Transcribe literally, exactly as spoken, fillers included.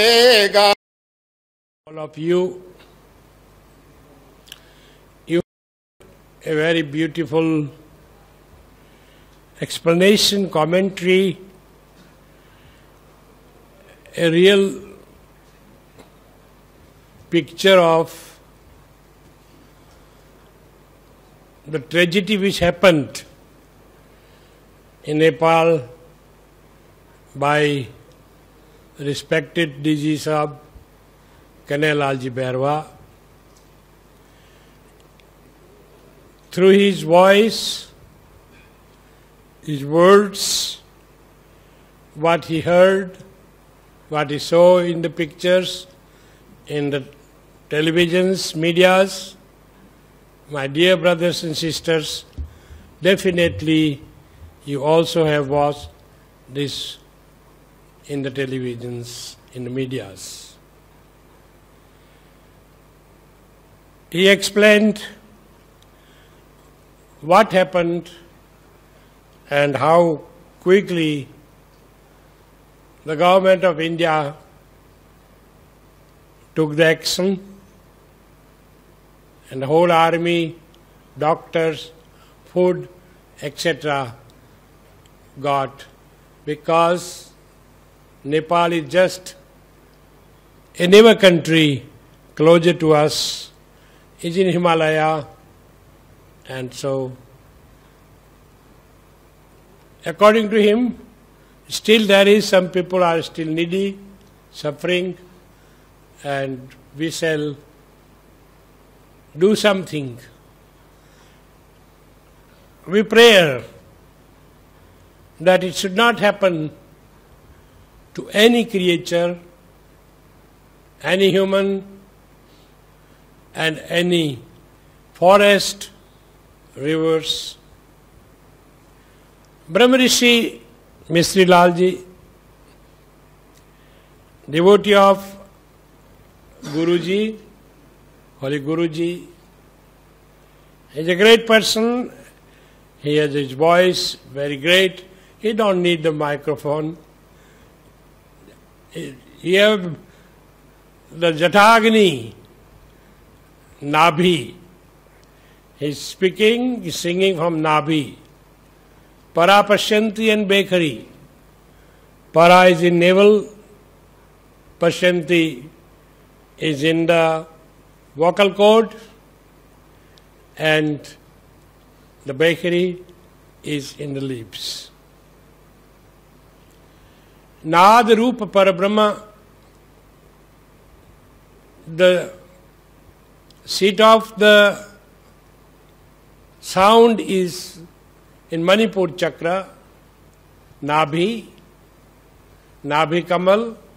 all of you, you a very beautiful explanation, commentary, a real picture of the tragedy which happened in Nepal by respected D G Sahab Kanhaiyalal Bairwa. Through his voice, his words, what he heard, what he saw in the pictures, in the televisions, medias, my dear brothers and sisters, definitely you also have watched this in the televisions, in the medias. He explained what happened and how quickly the government of India took the action, and the whole army, doctors, food, et cetera got, because Nepal is just a neighbor country closer to us, is in Himalaya, and so according to him, still there is some people are still needy, suffering, and we shall do something. We pray that it should not happen to any creature, any human, and any forest, rivers. Brahmarishi Mistry Lalji, devotee of Guruji, Holy Guruji, is a great person. He has his voice, very great. He don't need the microphone. He have the Jatagni, Nabhi. He's speaking, he's singing from Nabhi. Para Pashyanti and Bakery. Para is in navel, Pashyanti is in the vocal cord, and the bakery is in the lips. Nad Rupa Parabrahma, the seat of the sound is in Manipur Chakra, Nabhi, Nabhi Kamal,